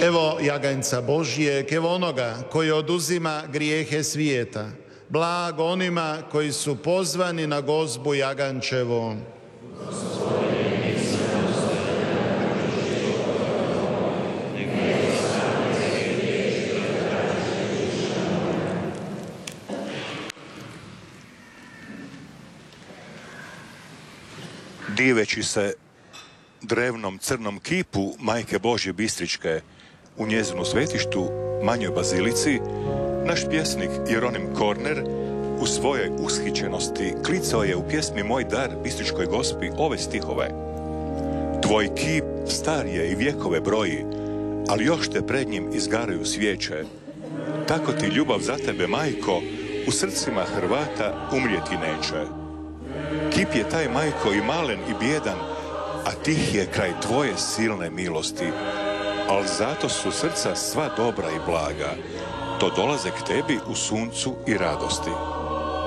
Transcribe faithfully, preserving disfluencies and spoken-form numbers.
Evo jaganjca Božijeg, evo onoga koji oduzima grijehe svijeta. Blago onima koji su pozvani na gozbu jagančevu. Diveći se drevnom crnom kipu Majke Božje Bistričke u njezinu svetištu, manjoj bazilici, naš pjesnik Jeronim Korner u svojoj ushićenosti klicao je u pjesmi Moj dar Bistričkoj Gospi ove stihove. Tvoj kip star je i vjekove broji, ali još te pred njim izgaraju svijeće. Tako ti ljubav za tebe, majko, u srcima Hrvata umrijeti neće. Kip je taj, majko, i malen i bijedan, a tih je kraj tvoje silne milosti. Al zato su srca sva dobra i blaga, to dolaze k tebi u suncu i radosti.